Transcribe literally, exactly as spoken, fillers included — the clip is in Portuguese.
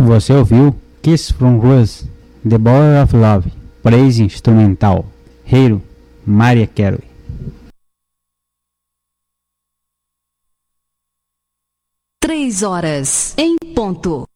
Você ouviu Kiss from Rose, The Boy of Love, Praise Instrumental, Hero, Mariah Carey. Três horas em ponto.